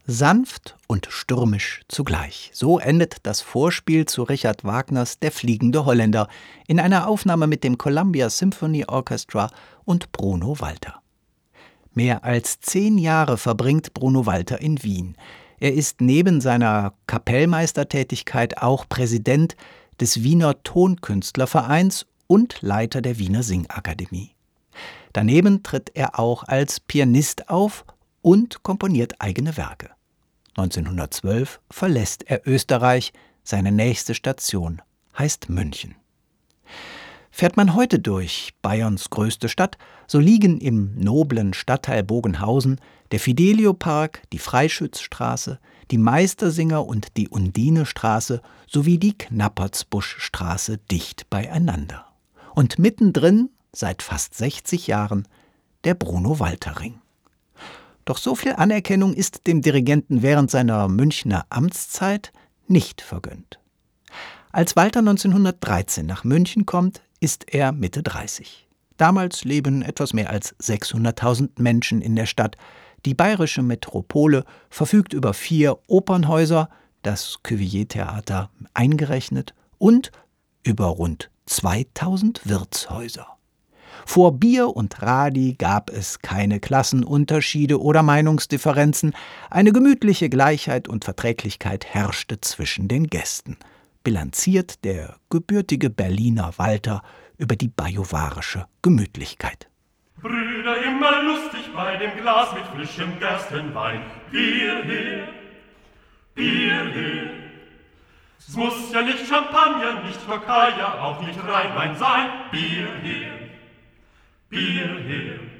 Sanft und stürmisch zugleich. So endet das Vorspiel zu Richard Wagners Der fliegende Holländer in einer Aufnahme mit dem Columbia Symphony Orchestra und Bruno Walter. Mehr als 10 Jahre verbringt Bruno Walter in Wien. Er ist neben seiner Kapellmeistertätigkeit auch Präsident des Wiener Tonkünstlervereins und Leiter der Wiener Singakademie. Daneben tritt er auch als Pianist auf und komponiert eigene Werke. 1912 verlässt er Österreich, seine nächste Station heißt München. Fährt man heute durch Bayerns größte Stadt, so liegen im noblen Stadtteil Bogenhausen der Fidelio-Park, die Freischützstraße, die Meistersinger- und die Undinestraße sowie die Knappertsbuschstraße dicht beieinander. Und mittendrin, seit fast 60 Jahren, der Bruno-Walter-Ring. Doch so viel Anerkennung ist dem Dirigenten während seiner Münchner Amtszeit nicht vergönnt. Als Walter 1913 nach München kommt, ist er Mitte 30. Damals leben etwas mehr als 600.000 Menschen in der Stadt. Die bayerische Metropole verfügt über 4 Opernhäuser, das Cuvier-Theater eingerechnet, und über rund 2000 Wirtshäuser. Vor Bier und Radi gab es keine Klassenunterschiede oder Meinungsdifferenzen. Eine gemütliche Gleichheit und Verträglichkeit herrschte zwischen den Gästen, bilanziert der gebürtige Berliner Walter über die bajuwarische Gemütlichkeit. Brüder, immer lustig bei dem Glas mit frischem Gerstenwein. Bier her, Bier her. Es muss ja nicht Champagner, nicht Tokaja, auch nicht Rheinwein sein. Bier her, Bier her.